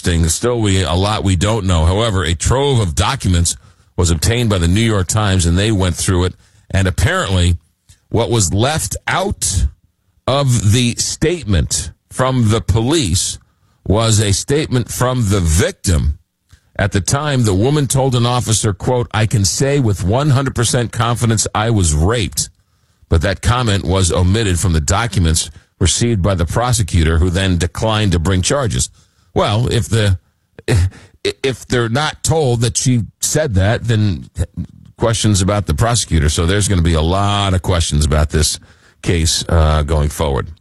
interesting. There's still a lot we don't know. However, a trove of documents was obtained by the New York Times, and they went through it. And apparently, what was left out of the statement from the police was a statement from the victim. At the time, the woman told an officer, quote, "I can say with 100% confidence I was raped." But that comment was omitted from the documents received by the prosecutor, who then declined to bring charges. Well, if they're not told that she said that, then questions about the prosecutor. So there's going to be a lot of questions about this case going forward.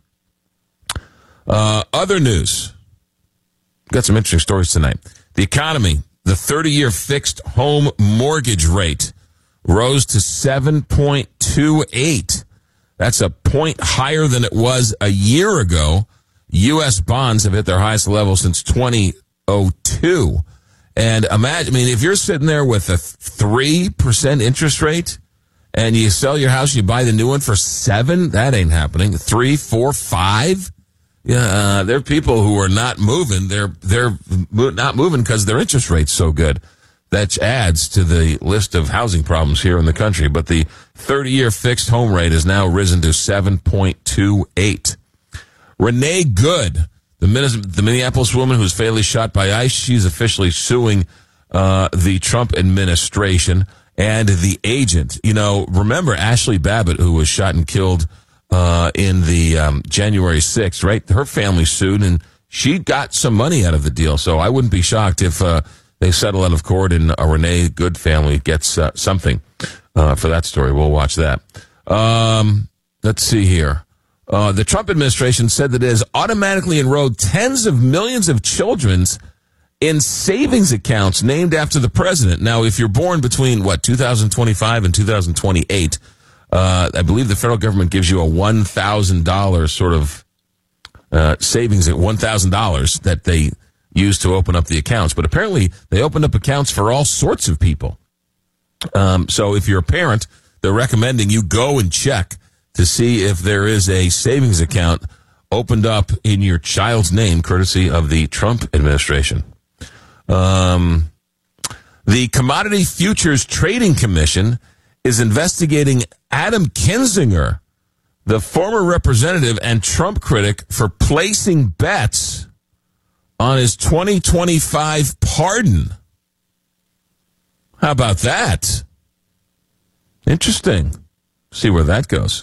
Other news. Got some interesting stories tonight. The economy, the 30-year fixed home mortgage rate rose to 7.28. That's a point higher than it was a year ago. U.S. bonds have hit their highest level since 2002. And imagine, if you're sitting there with a 3% interest rate and you sell your house, you buy the new one for 7%, that ain't happening. 3, 4, 5. Yeah, there are people who are not moving. They're not moving because their interest rate's so good. That adds to the list of housing problems here in the country. But the 30-year fixed home rate has now risen to 7.28. Renee Good, the Minneapolis woman who was fatally shot by ICE, she's officially suing the Trump administration and the agent. Remember Ashley Babbitt, who was shot and killed in the January 6th, right? Her family sued, and she got some money out of the deal. So I wouldn't be shocked if they settle out of court and a Renee Good family gets something for that story. We'll watch that. Let's see here. The Trump administration said that it has automatically enrolled tens of millions of children in savings accounts named after the president. Now, if you're born between, 2025 and 2028, I believe the federal government gives you a $1,000 sort of savings at $1,000 that they use to open up the accounts. But apparently they opened up accounts for all sorts of people. So if you're a parent, they're recommending you go and check to see if there is a savings account opened up in your child's name, courtesy of the Trump administration. The Commodity Futures Trading Commission is investigating Adam Kinzinger, the former representative and Trump critic, for placing bets on his 2025 pardon. How about that? Interesting. See where that goes.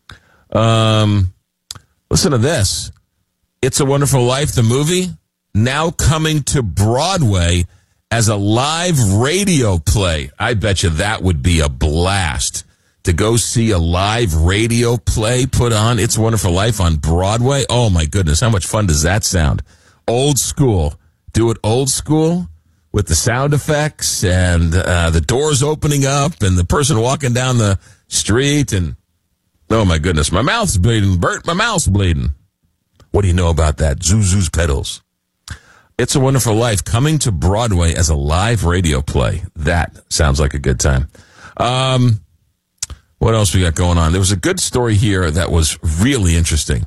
Listen to this. It's a Wonderful Life, the movie, now coming to Broadway as a live radio play. I bet you that would be a blast to go see a live radio play put on It's a Wonderful Life on Broadway. Oh, my goodness. How much fun does that sound? Old school. Do it old school with the sound effects and the doors opening up and the person walking down the street. And, oh, my goodness, my mouth's bleeding. Bert, my mouth's bleeding. What do you know about that? Zuzu's pedals. It's a Wonderful Life coming to Broadway as a live radio play. That sounds like a good time. What else we got going on? There was a good story here that was really interesting.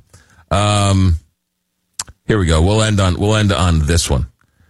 Here we go. We'll end on this one.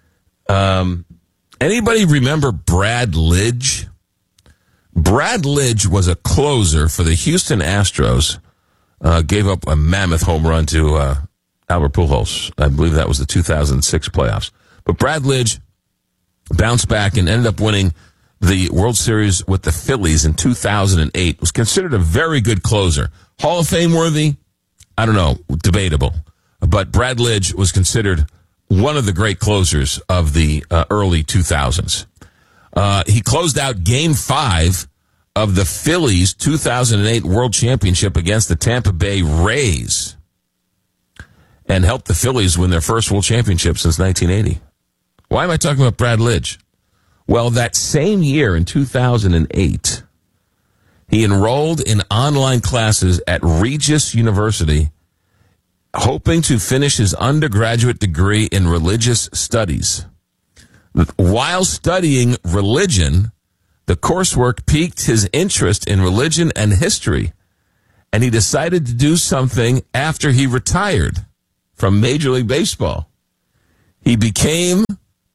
Anybody remember Brad Lidge? Brad Lidge was a closer for the Houston Astros. Gave up a mammoth home run to Albert Pujols. I believe that was the 2006 playoffs. But Brad Lidge bounced back and ended up winning the World Series with the Phillies in 2008. Was considered a very good closer. Hall of Fame worthy? I don't know. Debatable. But Brad Lidge was considered one of the great closers of the early 2000s. He closed out Game 5 of the Phillies' 2008 World Championship against the Tampa Bay Rays and helped the Phillies win their first World Championship since 1980. Why am I talking about Brad Lidge? Well, that same year in 2008, he enrolled in online classes at Regis University, hoping to finish his undergraduate degree in religious studies. While studying religion, the coursework piqued his interest in religion and history, and he decided to do something after he retired from Major League Baseball. He became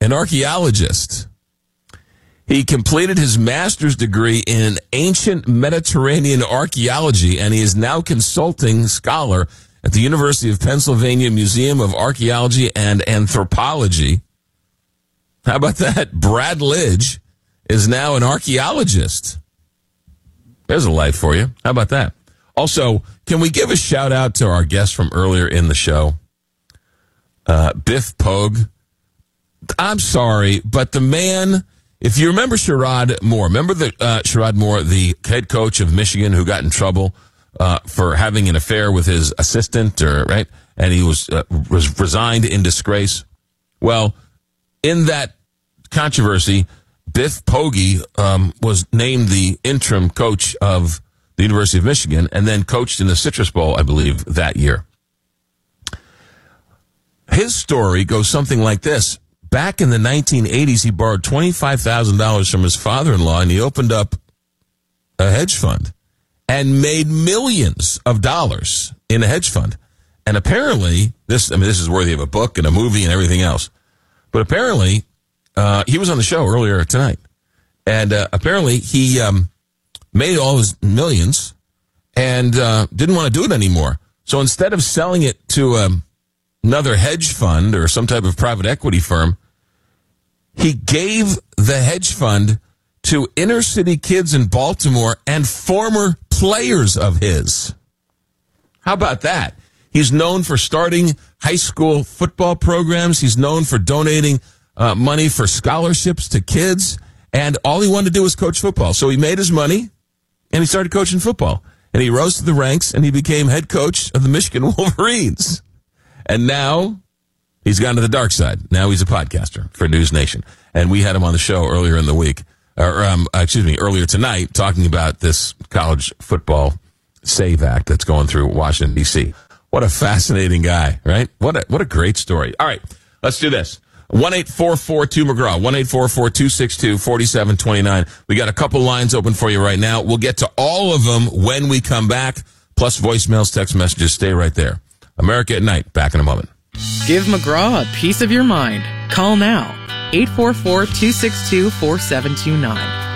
an archaeologist. He completed his master's degree in ancient Mediterranean archaeology, and he is now consulting scholar at the University of Pennsylvania Museum of Archaeology and Anthropology. How about that? Brad Lidge is now an archaeologist. There's a life for you. How about that? Also, can we give a shout out to our guest from earlier in the show, Biff Pogue? I'm sorry, but the man, if you remember Sherrod Moore, Sherrod Moore, the head coach of Michigan who got in trouble for having an affair with his assistant, right? And he was resigned in disgrace. Well, in that controversy, Biff Poggi was named the interim coach of the University of Michigan and then coached in the Citrus Bowl, I believe, that year. His story goes something like this. Back in the 1980s, he borrowed $25,000 from his father-in-law, and he opened up a hedge fund and made millions of dollars in a hedge fund. And apparently, this is worthy of a book and a movie and everything else. But apparently, he was on the show earlier tonight. And apparently, he made all his millions and didn't want to do it anymore. So instead of selling it to another hedge fund or some type of private equity firm, he gave the hedge fund to inner city kids in Baltimore and former players of his. How about that? He's known for starting high school football programs. He's known for donating money for scholarships to kids. And all he wanted to do was coach football. So he made his money and he started coaching football. And he rose to the ranks and he became head coach of the Michigan Wolverines. And now he's gone to the dark side. Now he's a podcaster for News Nation. And we had him on the show earlier in the week, earlier tonight, talking about this college football SAVE Act that's going through Washington, D.C. What a fascinating guy, right? What a great story. All right, let's do this. 1-844-2-McGraw, 1-844-262-4729. We got a couple lines open for you right now. We'll get to all of them when we come back, plus voicemails, text messages. Stay right there. America at Night, back in a moment. Give McGraw a piece of your mind. Call now, 844-262-4729.